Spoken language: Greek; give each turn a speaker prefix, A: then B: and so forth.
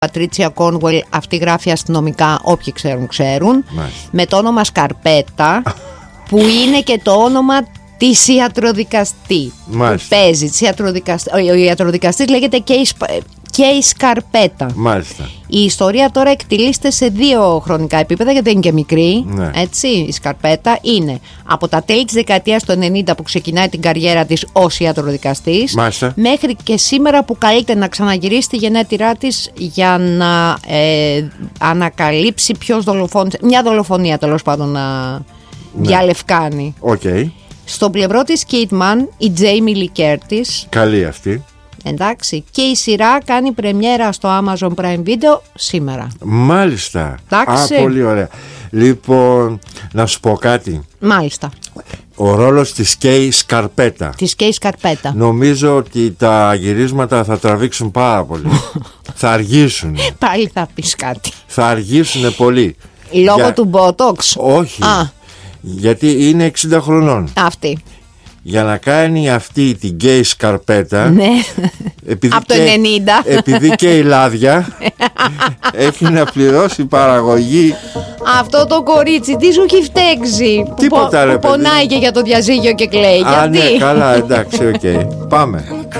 A: Πατρίτσια Κόνουελ, αυτή γράφει αστυνομικά, όποιοι ξέρουν. Με το όνομα Σκαρπέτα, που είναι και το όνομα της ιατροδικαστή. Που παίζει. Ο ιατροδικαστής λέγεται Κέι Σκαρπέτα.
B: Μάλιστα.
A: Η ιστορία τώρα εκτιλήσεται σε 2 χρονικά επίπεδα, γιατί δεν είναι και μικρή.
B: Ναι.
A: Έτσι, η Σκαρπέτα είναι από τα τέλη της δεκαετίας του 90 που ξεκινάει την καριέρα της ως ιατροδικαστής, μέχρι και σήμερα που καλείται να ξαναγυρίσει τη γενέτειρά της για να ανακαλύψει ποιος δολοφόνησε. Μια δολοφονία τέλος πάντων να διαλευκάνει.
B: Okay.
A: Στο πλευρό της Kidman, η Τζέιμι Λι Κέρτις.
B: Καλή αυτή.
A: Εντάξει, και η σειρά κάνει πρεμιέρα στο Amazon Prime Video σήμερα.
B: Μάλιστα.
A: Εντάξει.
B: Πολύ ωραία. Λοιπόν, να σου πω κάτι.
A: Μάλιστα.
B: Ο ρόλος της Κέι Σκαρπέτα.
A: Της Κέι Σκαρπέτα.
B: Νομίζω ότι τα γυρίσματα θα τραβήξουν πάρα πολύ. Θα αργήσουν.
A: Πάλι θα πεις κάτι.
B: Θα αργήσουν πολύ.
A: Λόγω του Botox.
B: Όχι. Γιατί είναι 60 χρονών.
A: Αυτή.
B: Για να κάνει αυτή την Κέι Σκαρπέτα,
A: ναι. Από το 90.
B: Επειδή και η λάδια έχει να πληρώσει παραγωγή.
A: Αυτό το κορίτσι τι σου έχει φταίξει?
B: Τίποτα,
A: που πονάει και για το διαζύγιο και κλαίει?
B: Ναι, καλά, εντάξει, οκ. Πάμε.